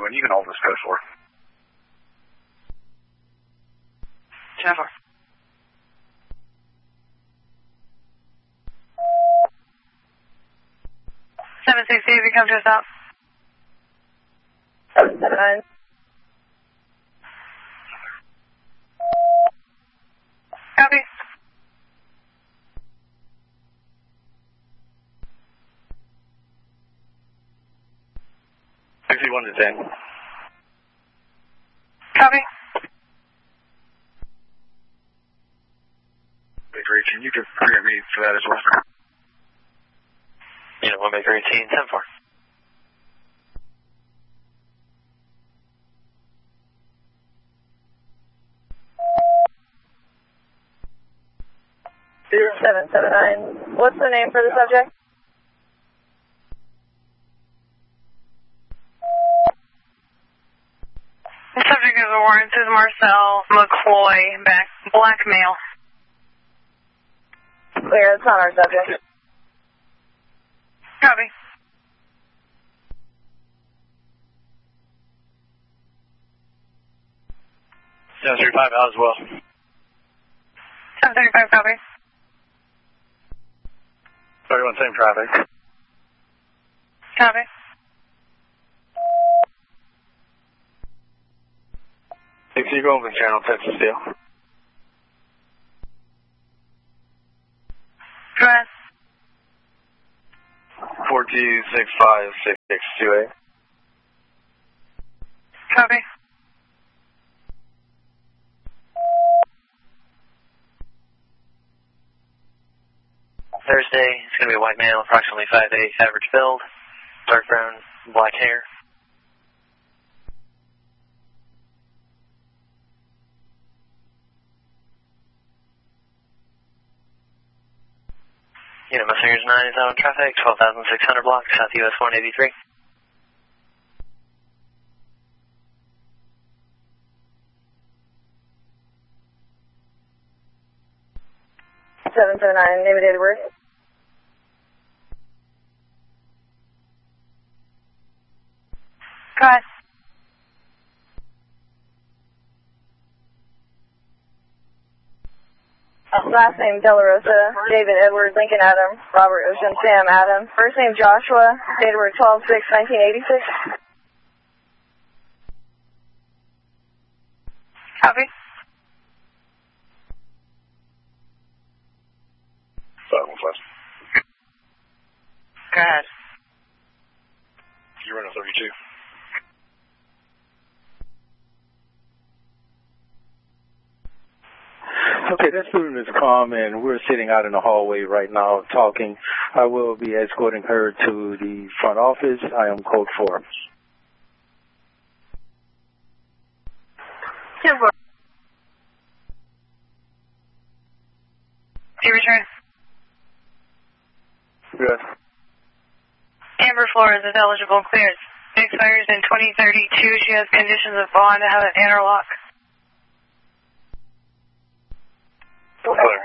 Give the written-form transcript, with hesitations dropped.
You can hold this code 4. 10-4. 760, if you come to a stop. 779. Copy. One to 10. Copy. Baker 18, you could clear me for that as well. Unit 1 Baker 18, 10-4. Zero 779. What's the name for the subject? The subject of the warrant is Marcel McCloy, black male. Clear, it's not our subject. Copy. Yeah, 35 out as well. 735, copy. 31, same traffic. Copy. You go open channel, Texas Steel. Go ahead. 42656628. Copy. Thursday, it's going to be a white male, approximately 5'8", average build, dark brown, black hair. Unit Messengers 9 is out on traffic, 12,600 blocks, South US 183. 779, name and date of birth. Go ahead. Last name De La Rosa, David Edward, Lincoln Adam, Robert Ocean, Sam Adam. First name Joshua, date of birth 12/6/1986. Copy. Go ahead. You run a 32. Okay, this student is calm, and we're sitting out in the hallway right now talking. I will be escorting her to the front office. I am code 4. 10-4. Do you return? Good. Amber Flores is eligible clearance. Expires in 2032. She has conditions of bond to have an interlock. Clear.